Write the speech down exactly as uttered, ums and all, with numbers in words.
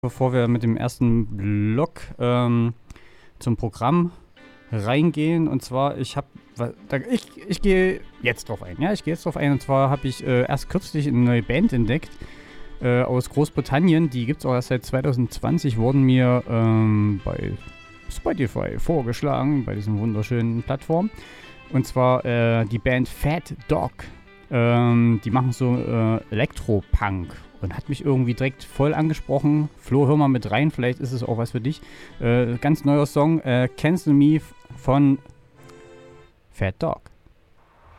Bevor wir mit dem ersten Block ähm, zum Programm reingehen. Und zwar, ich habe, ich, ich gehe jetzt drauf ein. Ja, ich gehe jetzt drauf ein. Und zwar habe ich äh, erst kürzlich eine neue Band entdeckt äh, aus Großbritannien. Die gibt es auch erst seit zwanzig zwanzig, wurden mir ähm, bei Spotify vorgeschlagen, bei diesen wunderschönen Plattformen. Und zwar äh, die Band Fat Dog. Ähm, die machen so äh, Elektropunk. Und hat mich irgendwie direkt voll angesprochen. Flo, hör mal mit rein, vielleicht ist es auch was für dich. Äh, ganz neuer Song, äh, Cancel Me von Fat Dog.